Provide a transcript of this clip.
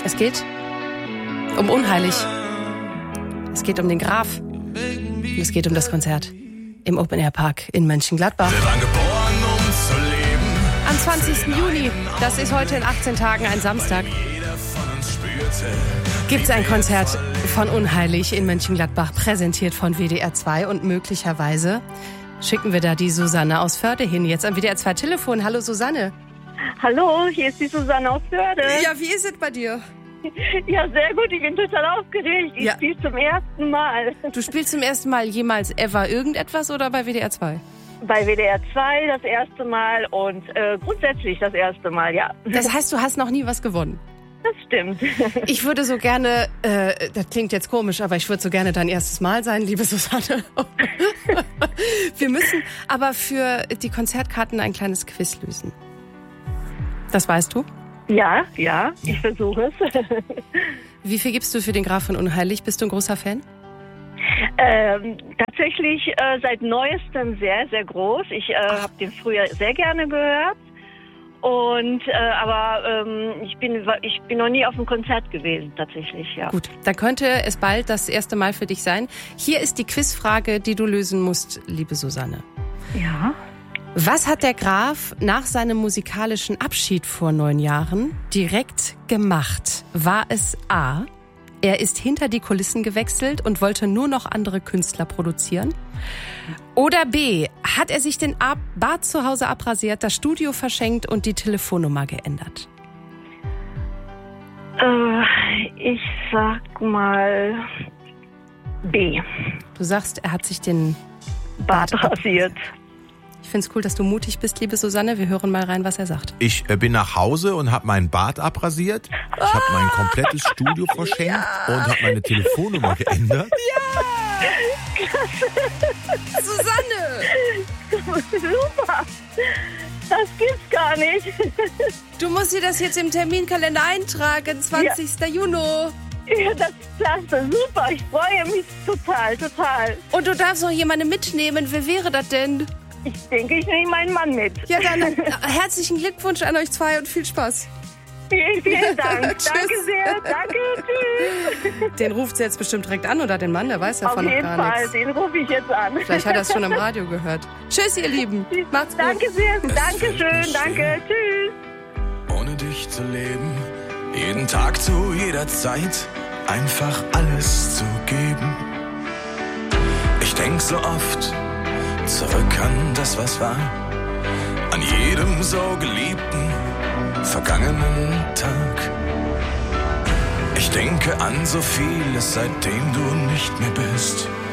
Es geht um Unheilig. Es geht um den Graf. Und es geht um das Konzert im Open Air Park in Mönchengladbach. Am 20. Juni, das ist heute in 18 Tagen ein Samstag, gibt es ein Konzert von Unheilig in Mönchengladbach, präsentiert von WDR 2 und möglicherweise schicken wir da die Susanne aus Förde hin. Jetzt am WDR 2 Telefon. Hallo Susanne. Hallo, hier ist die Susanne aus Förde. Ja, wie ist es bei dir? Ja, sehr gut, ich bin total aufgeregt. Ich spiele zum ersten Mal. Du spielst zum ersten Mal jemals ever irgendetwas oder bei WDR 2? Bei WDR 2 das erste Mal und grundsätzlich das erste Mal, ja. Das heißt, du hast noch nie was gewonnen? Das stimmt. Ich würde so gerne, das klingt jetzt komisch, aber ich würde so gerne dein erstes Mal sein, liebe Susanne. Wir müssen aber für die Konzertkarten ein kleines Quiz lösen. Das weißt du? Ja, ich versuche es. Wie viel gibst du für den Graf von Unheilig? Bist du ein großer Fan? Tatsächlich seit Neuestem sehr, sehr groß. Ich habe den früher sehr gerne gehört. Und aber ich bin noch nie auf einem Konzert gewesen, tatsächlich, ja. Gut, dann könnte es bald das erste Mal für dich sein. Hier ist die Quizfrage, die du lösen musst, liebe Susanne. Ja. Was hat der Graf nach seinem musikalischen Abschied vor 9 Jahren direkt gemacht? War es A: Er ist hinter die Kulissen gewechselt und wollte nur noch andere Künstler produzieren? Oder B: Hat er sich den Bart zu Hause abrasiert, das Studio verschenkt und die Telefonnummer geändert? Ich sag mal B. Du sagst, er hat sich den Bart rasiert. Ich finde es cool, dass du mutig bist, liebe Susanne. Wir hören mal rein, was er sagt. Ich bin nach Hause und habe meinen Bart abrasiert. Ich habe mein komplettes Studio verschenkt und habe meine Telefonnummer geändert. Ja! Susanne! Super! Das gibt's gar nicht. Du musst dir das jetzt im Terminkalender eintragen, 20. Juni. Ja, das ist klasse, super. Ich freue mich total. Und du darfst noch jemanden mitnehmen. Wer wäre das denn? Ich denke, ich nehme meinen Mann mit. Ja, dann herzlichen Glückwunsch an euch zwei und viel Spaß. Vielen Dank. Danke sehr. Danke. Tschüss. Den ruft sie jetzt bestimmt direkt an, oder den Mann? Der weiß davon noch gar nichts. Auf jeden Fall, den rufe ich jetzt an. Vielleicht hat er es schon im Radio gehört. Tschüss, ihr Lieben. Macht's gut. Danke sehr. Dankeschön. Danke. Tschüss. Ohne dich zu leben, jeden Tag zu jeder Zeit, einfach alles zu geben. Ich denk so oft zurück an das, was war, an jedem so geliebten, vergangenen Tag. Ich denke an so vieles, seitdem du nicht mehr bist.